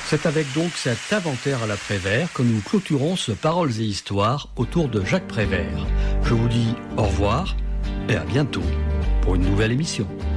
C'est avec donc cet inventaire à la Prévert que nous clôturons ce Paroles et Histoires autour de Jacques Prévert. Je vous dis au revoir et à bientôt pour une nouvelle émission.